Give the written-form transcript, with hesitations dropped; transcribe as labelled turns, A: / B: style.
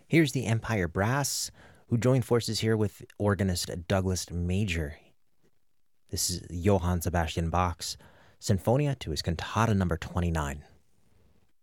A: Here's the Empire Brass, who joined forces here with organist Douglas Major. This is Johann Sebastian Bach's Sinfonia to his Cantata number 29.